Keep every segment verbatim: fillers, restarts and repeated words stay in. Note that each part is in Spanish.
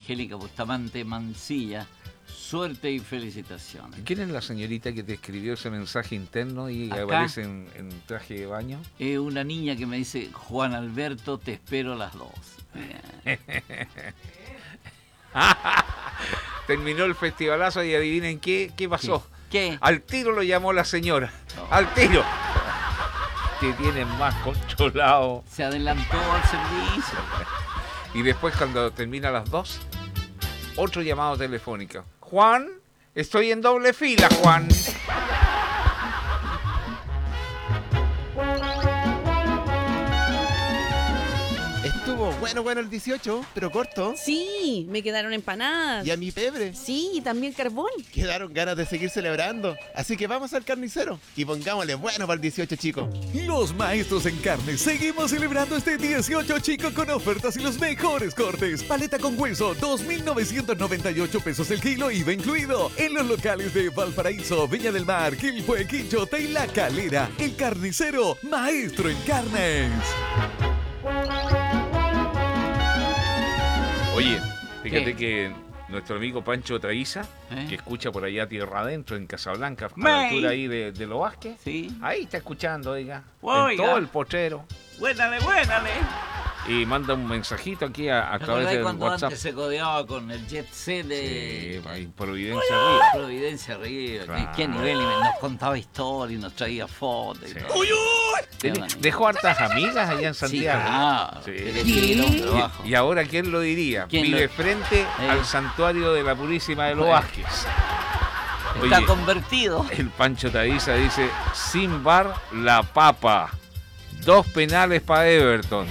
Angélica Bustamante Mancilla. Suerte y felicitaciones. ¿Quién es la señorita que te escribió ese mensaje interno y Acá aparece en, en traje de baño? Es eh, una niña que me dice, Juan Alberto, te espero a las dos. Terminó el festivalazo y adivinen qué, qué pasó. ¿Qué? ¿Qué? Al tiro lo llamó la señora. Oh. Al tiro. Te tienen más controlado. Se adelantó al servicio. Y después cuando termina a las dos, otro llamado telefónico. Juan, estoy en doble fila, Juan. Estuvo bueno, bueno el dieciocho, pero corto. Sí, me quedaron empanadas. Y a mi pebre. Sí, y también carbón. Quedaron ganas de seguir celebrando. Así que vamos al carnicero y pongámosle bueno para el dieciocho, chicos. Los maestros en carne seguimos celebrando este dieciocho, chico, con ofertas y los mejores cortes. Paleta con hueso, dos mil novecientos noventa y ocho pesos el kilo, I V A incluido. En los locales de Valparaíso, Viña del Mar, Quilpué, Quinchota y La Calera. El carnicero, maestro en carnes. Oye, fíjate ¿Qué? que nuestro amigo Pancho Traiza, ¿Eh? que escucha por allá tierra adentro, en Casablanca, a May. la altura ahí de, de Los Vázquez, Sí. ahí está escuchando, oiga, Oiga. en todo el potrero, Buénale, buénale. y manda un mensajito aquí a, a ¿Te través acordás del cuando WhatsApp. antes se codeaba con el jet set de Sí, ahí, Providencia Río. Providencia Río? Claro. ¿Qué nivel? Y nos contaba historias y nos traía fotos y Sí. todo. Ten- Dejó hartas amigas allá en Sí, Santiago. claro. Sí. Quiere seguir un trabajo. Y, y ahora, ¿quién lo diría? ¿Quién Vive lo- frente Eh. al santuario de la Purísima de Los Bueno. Vázquez. Está Oye, convertido. el Pancho Taiza dice, sin bar, la papa. Dos penales para Everton.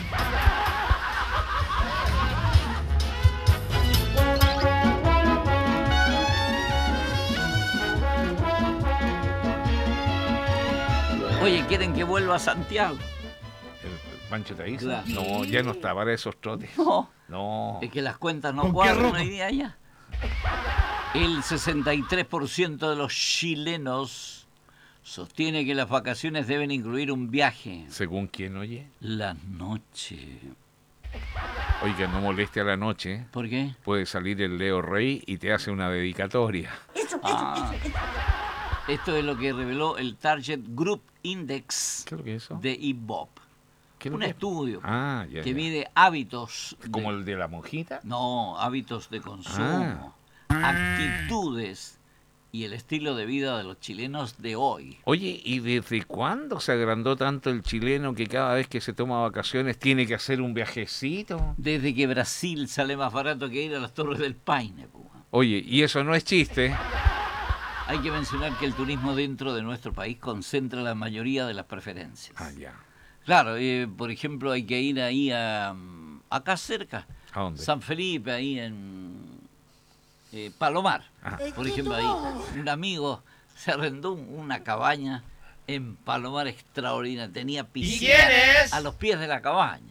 Oye, ¿quieren que vuelva a Santiago? ¿El Pancho Taiza? Claro. No, ya no está para esos trotes. No. No. Es que las cuentas no ¿Con qué cuadran ropa? hoy día ya. El sesenta y tres por ciento de los chilenos sostiene que las vacaciones deben incluir un viaje. Según quién, oye. La noche. Oiga, no moleste a la noche. ¿eh? ¿Por qué? Puede salir el Leo Rey y te hace una dedicatoria. Ah, esto es lo que reveló el Target Group Index ¿Qué es lo que es eso? de I B O P. ¿Qué es lo Un que- estudio Ah, ya, que ya. mide hábitos. de- ¿Como el de la monjita? No, hábitos de consumo, actitudes y el estilo de vida de los chilenos de hoy. Oye, ¿y desde cuándo se agrandó tanto el chileno que cada vez que se toma vacaciones tiene que hacer un viajecito? Desde que Brasil sale más barato que ir a las Torres del Paine. Púa. Oye, y eso no es chiste. Hay que mencionar que el turismo dentro de nuestro país concentra la mayoría de las preferencias. Ah, ya. Claro, eh, por ejemplo, hay que ir ahí a... mm, acá cerca, ¿A dónde? San Felipe, ahí en eh, Palomar. Ah. Por ejemplo, ahí un amigo se arrendó un- una cabaña en Palomar extraordinaria. Tenía piscina a los pies de la cabaña.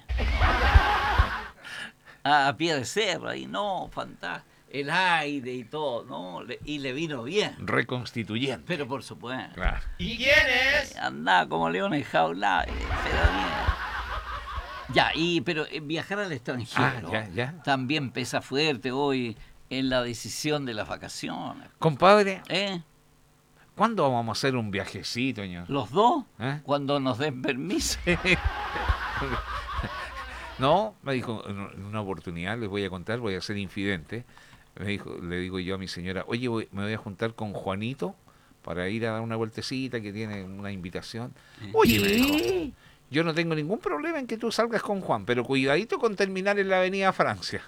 A, a pie de cerro, ahí, no, fantástico. El aire y todo, ¿no? Le- y le vino bien. Reconstituyente. Pero por supuesto. Claro. Andaba como león enjaulado. y se da miedo. Ya, y, pero eh, viajar al extranjero Ah, ya, ya. también pesa fuerte hoy en la decisión de las vacaciones. Compadre, ¿Eh? ¿cuándo vamos a hacer un viajecito, señor? Los dos, ¿Eh? cuando nos den permiso. No, me dijo, en en una oportunidad, les voy a contar, voy a ser infidente. Me dijo, le digo yo a mi señora, oye, voy- me voy a juntar con Juanito para ir a dar una vueltecita que tiene una invitación. Oye, me dijo, yo no tengo ningún problema en que tú salgas con Juan, pero cuidadito con terminar en la Avenida Francia.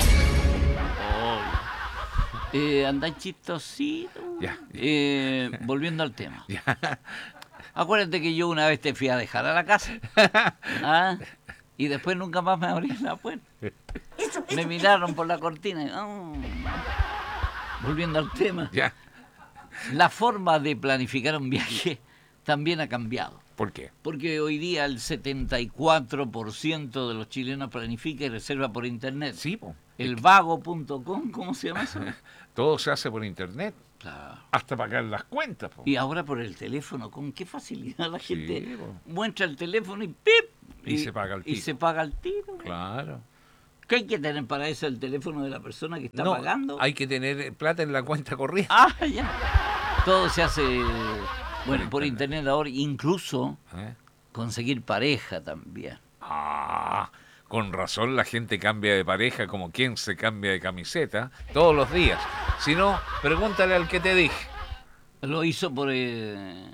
Eh, andáis chistosito. Ya. Eh, volviendo al tema. Ya. Acuérdate que yo una vez te fui a dejar a la casa. ¿Ah? Y después nunca más me abrieron la puerta. Me miraron por la cortina. y, "Ah". Volviendo al tema. Ya. La forma de planificar un viaje también ha cambiado. ¿Por qué? Porque hoy día el setenta y cuatro por ciento de los chilenos planifica y reserva por internet. Sí, po. El vago punto com, ¿cómo se llama eso? Todo se hace por internet, Claro. hasta pagar las cuentas, po. Y ahora por el teléfono, con qué facilidad la Sí, gente po. muestra el teléfono y ¡pip! Y se paga el Y tiro. se paga el tiro. Claro. ¿Qué hay que tener para eso? ¿El teléfono de la persona que está No, pagando? hay que tener plata en la cuenta corriente. Ah, ya. Todo se hace, bueno, por internet. internet ahora, incluso ¿Eh? conseguir pareja también. Ah, con razón la gente cambia de pareja como quien se cambia de camiseta todos los días. Si no, pregúntale al que te dije. Lo hizo por... eh,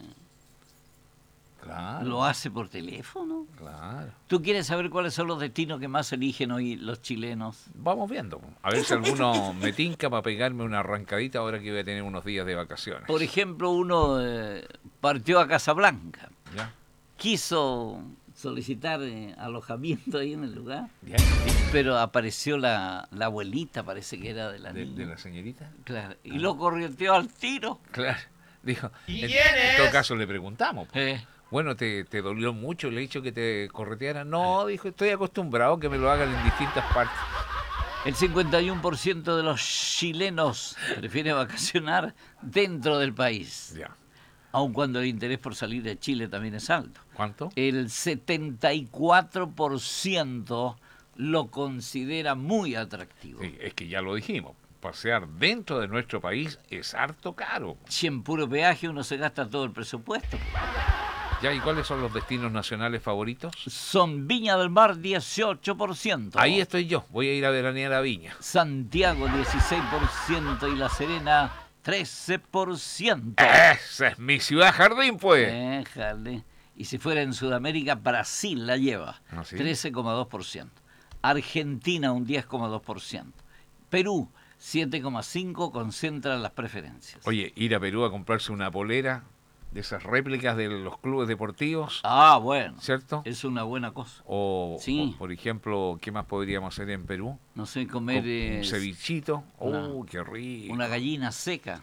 Claro, lo hace por teléfono. claro. ¿Tú quieres saber cuáles son los destinos que más eligen hoy los chilenos? Vamos viendo. A ver si alguno me tinca para pegarme una arrancadita ahora que voy a tener unos días de vacaciones. Por ejemplo, uno eh, partió a Casablanca. ¿Ya? Quiso solicitar eh, alojamiento ahí en el lugar, ¿Ya? pero apareció la, la abuelita, parece que era de la ¿De, niña. de la señorita? Claro, y lo correteó al tiro. Claro. Dijo, en, en todo caso le preguntamos. Eh, Bueno, ¿te, ¿te dolió mucho el hecho que te corretearan? No, dijo, estoy acostumbrado a que me lo hagan en distintas partes. el cincuenta y uno por ciento de los chilenos prefiere vacacionar dentro del país, Ya. aun cuando el interés por salir de Chile también es alto. ¿Cuánto? El setenta y cuatro por ciento lo considera muy atractivo. Sí, es que ya lo dijimos. Pasear dentro de nuestro país es harto caro. Si en puro peaje uno se gasta todo el presupuesto. ¿Ya? ¿Y cuáles son los destinos nacionales favoritos? Son Viña del Mar, dieciocho por ciento. Ahí estoy yo. Voy a ir a veranear a Viña. Santiago, dieciséis por ciento. Y La Serena, trece por ciento. Esa es mi ciudad jardín, pues. Déjale. Y si fuera en Sudamérica, Brasil la lleva, ¿Ah, sí? trece coma dos por ciento. Argentina, un diez coma dos por ciento. Perú, siete coma cinco por ciento concentra las preferencias. Oye, ir a Perú a comprarse una polera de esas réplicas de los clubes deportivos, Ah, bueno. ¿cierto? Es una buena cosa. O, Sí. o, por ejemplo, ¿qué más podríamos hacer en Perú? No sé, comer Con eh, un cevichito. una- ¡Oh, qué rico! una gallina seca.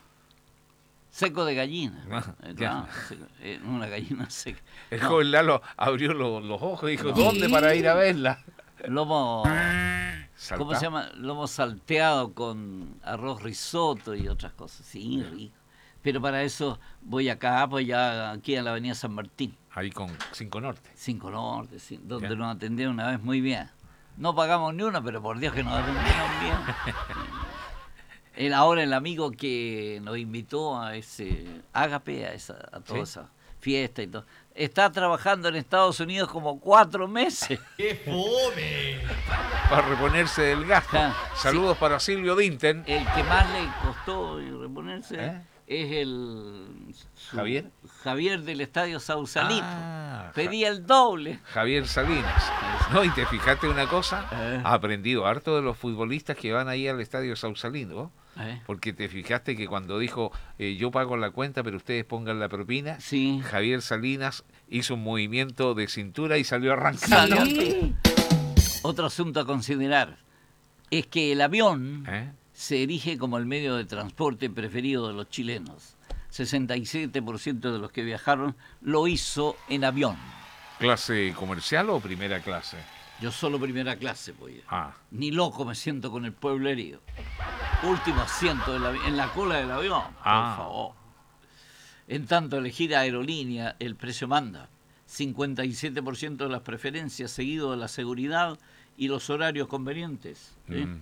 Seco de gallina. Ah, Eh, ya. no, seco, eh, una gallina seca. El No, joven Lalo abrió lo- los ojos y dijo, ¿dónde para ir a verla? lomo, ¿cómo Salta. se llama? Lomo salteado con arroz risotto y otras cosas. Sí, rico. Pero para eso voy acá, pues ya aquí a la avenida San Martín, Ahí con Cinco Norte. Cinco Norte, sí, donde Ya. nos atendieron una vez muy bien. No pagamos ni una, pero por Dios que nos atendieron bien. El, ahora el amigo que nos invitó a ese Ágape, a, esa, a toda Sí. esa fiesta y todo, está trabajando en Estados Unidos como cuatro meses. Para reponerse del gasto. Ja, Saludos para Silvio Dinten. El que más le costó reponerse ¿Eh? es el su- ¿Javier? Javier del Estadio Sausalito. Ah, Pedía el doble. Javier Salinas. No, y te fijaste una cosa, Eh. ha aprendido harto de los futbolistas que van ahí al estadio Sausalito, ¿Eh? porque te fijaste que cuando dijo eh, yo pago la cuenta pero ustedes pongan la propina, Sí. Javier Salinas hizo un movimiento de cintura y salió arrancando. Salió al tiro. Otro asunto a considerar es que el avión ¿Eh? se erige como el medio de transporte preferido de los chilenos. sesenta y siete por ciento de los que viajaron lo hizo en avión. ¿Clase comercial o primera clase? Yo solo primera clase, voy. Ah, Ni loco me siento con el pueblo herido. Último asiento del avi- en la cola del avión, Ah. por favor. En tanto, elegir aerolínea, el precio manda. cincuenta y siete por ciento de las preferencias, seguido de la seguridad y los horarios convenientes. ¿sí? mm,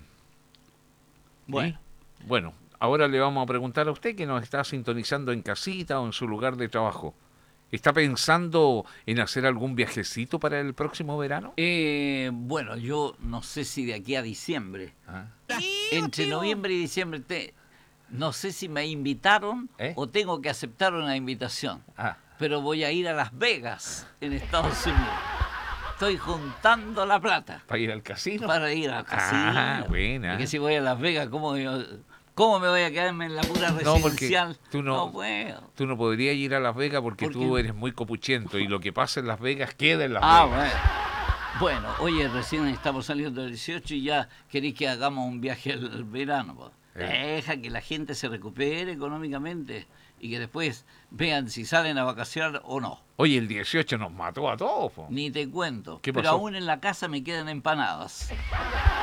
Bueno, ¿sí? Bueno, ahora le vamos a preguntar a usted que nos está sintonizando en casita o en su lugar de trabajo. ¿Está pensando en hacer algún viajecito para el próximo verano? eh, bueno, yo no sé si de aquí a diciembre, Ah, entre noviembre y diciembre, te- no sé si me invitaron ¿Eh? o tengo que aceptar una invitación. ah, Pero voy a ir a Las Vegas, en Estados Unidos. Estoy juntando la plata ¿para ir al casino? para ir al casino. Ah, buena. Es que si voy a Las Vegas, ¿cómo, yo- cómo me voy a quedarme en la pura No, porque residencial? tú no- puedo. Tú no podrías ir a Las Vegas porque ¿Por tú qué? eres muy copuchento y lo que pasa en Las Vegas queda en Las Ah, Vegas. bueno. Bueno, oye, recién estamos saliendo del dieciocho y ya queréis que hagamos un viaje al verano. Po. Eh. Deja que la gente se recupere económicamente y que después vean si salen a vacacionar o no. Oye, el dieciocho nos mató a todos. Po. Ni te cuento. ¿Qué Pero pasó? aún en la casa me quedan empanadas.